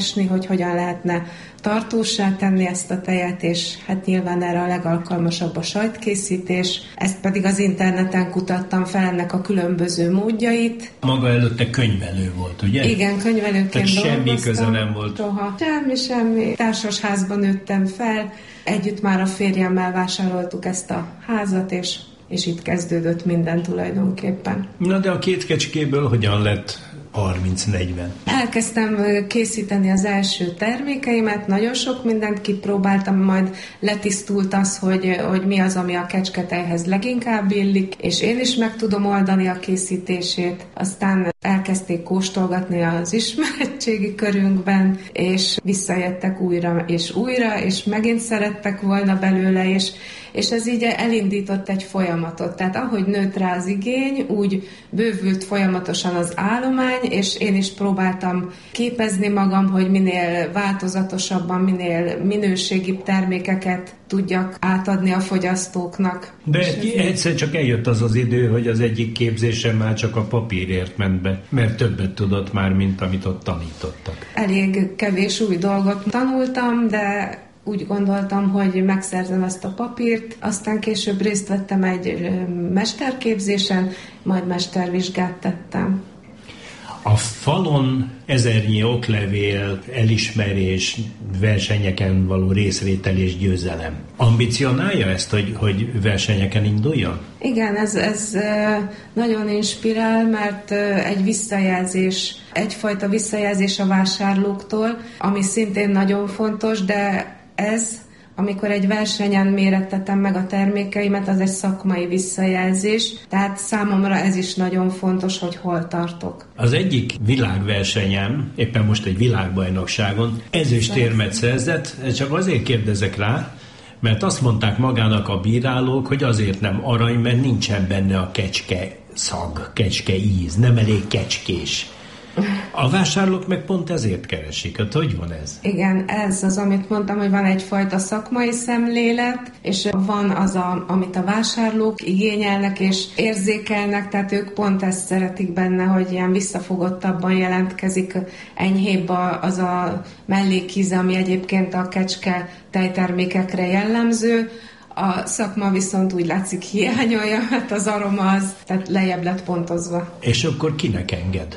hogy hogyan lehetne tartósá tenni ezt a tejet, és hát nyilván erre a legalkalmasabb a sajtkészítés. Ezt pedig az interneten kutattam fel ennek a különböző módjait. Maga előtte könyvelő volt, ugye? Igen, könyvelőként dolgoztam. Tehát semmi köze nem volt. Soha. Semmi. Társasházban nőttem fel. Együtt már a férjemmel vásároltuk ezt a házat, és itt kezdődött minden tulajdonképpen. Na de a 2 kecskéből hogyan lett 30-40? Elkezdtem készíteni az első termékeimet, nagyon sok mindent kipróbáltam, majd letisztult az, hogy mi az, ami a kecsketejhez leginkább illik, és én is meg tudom oldani a készítését. Aztán elkezdték kóstolgatni az ismeretségi körünkben, és visszajöttek újra, és megint szerettek volna belőle, és ez így elindított egy folyamatot. Tehát ahogy nőtt rá az igény, úgy bővült folyamatosan az állomány, és én is próbáltam képezni magam, hogy minél változatosabban, minél minőségibb termékeket tudjak átadni a fogyasztóknak. De egyszer csak eljött az az idő, hogy az egyik képzésen már csak a papírért ment be, mert többet tudott már, mint amit ott tanítottak. Elég kevés új dolgot tanultam, de úgy gondoltam, hogy megszerzem ezt a papírt, aztán később részt vettem egy mesterképzésen, majd mestervizsgát tettem. A falon ezernyi oklevél, elismerés, versenyeken való részvétel és győzelem. Ambicionálja ezt, hogy versenyeken induljon? Igen, ez nagyon inspirál, mert egy visszajelzés, egyfajta visszajelzés a vásárlóktól, ami szintén nagyon fontos, de amikor egy versenyen mérettetem meg a termékeimet, az egy szakmai visszajelzés, tehát számomra ez is nagyon fontos, hogy hol tartok. Az egyik világversenyen, éppen most egy világbajnokságon ezüstérmet szerzett, csak azért kérdezek rá, mert azt mondták magának a bírálók, hogy azért nem arany, mert nincsen benne a kecske szag, kecske íz, nem elég kecskés. A vásárlók meg pont ezért keresik. Hát hogy van ez? Igen, ez az, amit mondtam, hogy van egyfajta szakmai szemlélet, és van az, amit a vásárlók igényelnek és érzékelnek, tehát ők pont ezt szeretik benne, hogy ilyen visszafogottabban jelentkezik, enyhébb az a mellékíze, ami egyébként a kecske tejtermékekre jellemző. A szakma viszont úgy látszik hiányolja, mert az aroma az, tehát lejjebb lett pontozva. És akkor kinek enged?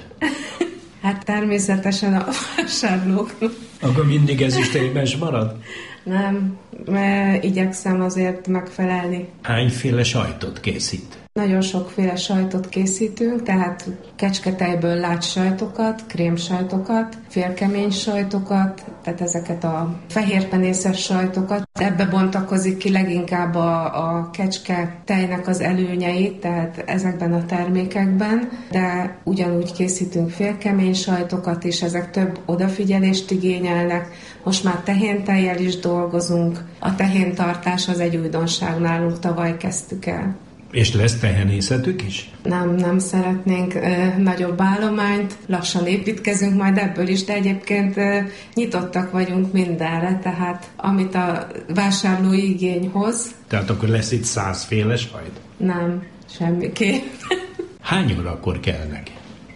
Hát természetesen a vásárlók. Akkor mindig ezüstérmes marad? Nem, mert igyekszem azért megfelelni. Hányféle sajtot készít? Nagyon sokféle sajtot készítünk, tehát kecsketejből lágysajtokat, krémsajtokat, félkemény sajtokat, tehát ezeket a fehérpenészes sajtokat. Ebbe bontakozik ki leginkább a kecske tejnek az előnyeit, tehát ezekben a termékekben, de ugyanúgy készítünk félkemény sajtokat is, ezek több odafigyelést igényelnek. Most már tehéntejjel is dolgozunk. A tehéntartás az egy újdonság nálunk, tavaly kezdtük el. És lesz tehenészetük is? Nem szeretnénk nagyobb állományt, lassan építkezünk majd ebből is, de egyébként nyitottak vagyunk mindenre, tehát amit a vásárlói igény hoz. Tehát akkor lesz itt 100 féle sajt? Nem, semmiképp. Hány órakor kelnek?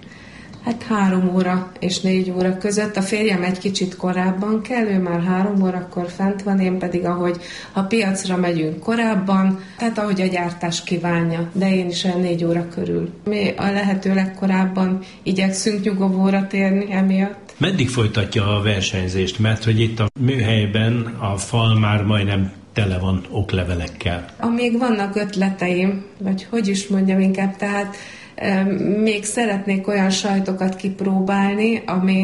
Hát 3 óra és 4 óra között. A férjem egy kicsit korábban kell, ő már 3 órakor fent van, én pedig ha piacra megyünk korábban, tehát ahogy a gyártás kívánja, de én is olyan 4 óra körül. Mi a lehető legkorábban igyekszünk nyugovóra térni emiatt. Meddig folytatja a versenyzést? Mert hogy itt a műhelyben a fal már majdnem tele van oklevelekkel. Amíg vannak ötleteim, vagy hogy is mondjam inkább, tehát még szeretnék olyan sajtokat kipróbálni,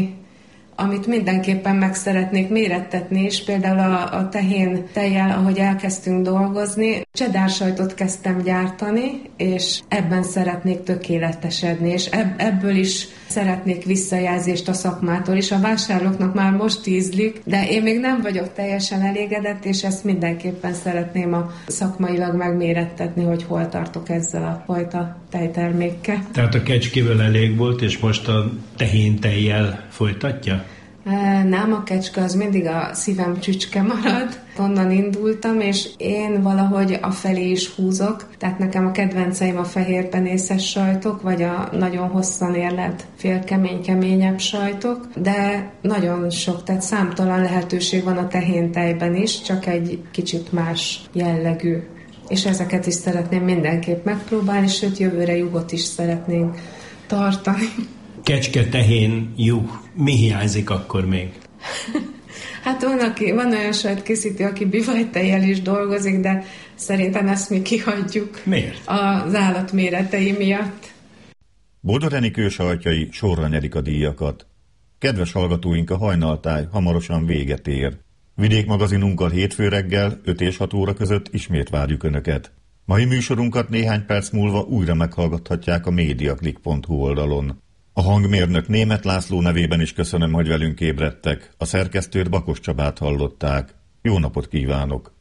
amit mindenképpen meg szeretnék mérettetni, és például a tehén tejjel, ahogy elkezdtünk dolgozni, cheddar sajtot kezdtem gyártani, és ebben szeretnék tökéletesedni, és ebből is szeretnék visszajelzést a szakmától, és a vásárlóknak már most ízlik, de én még nem vagyok teljesen elégedett, és ezt mindenképpen szeretném a szakmailag megmérettetni, hogy hol tartok ezzel a fajta tejtermékkel. Tehát a kecskével elég volt, és most a tehén tejjel folytatja? Nem, a kecske az mindig a szívem csücske marad. Onnan indultam, és én valahogy afelé is húzok. Tehát nekem a kedvenceim a fehérpenészes sajtok, vagy a nagyon hosszan érlelt keményebb sajtok, de nagyon sok, tehát számtalan lehetőség van a tehéntejben is, csak egy kicsit más jellegű. És ezeket is szeretném mindenképp megpróbálni, sőt jövőre juhot is szeretnénk tartani. Kecske, tehén, juh. Mi hiányzik akkor még? Hát van olyan sajtkészítő, aki bivajtejjel is dolgozik, de szerintem ezt mi kihagyjuk. Miért? Az állat méretei miatt. Bodor Enikő sajtjai sorra nyerik a díjakat. Kedves hallgatóink, a Hajnaltáj hamarosan véget ér. Vidékmagazinunkkal hétfő reggel 5 és 6 óra között ismét várjuk Önöket. Mai műsorunkat néhány perc múlva újra meghallgathatják a mediaclick.hu oldalon. A hangmérnök Németh László nevében is köszönöm, hogy velünk ébredtek. A szerkesztőt, Bakos Csabát hallották. Jó napot kívánok!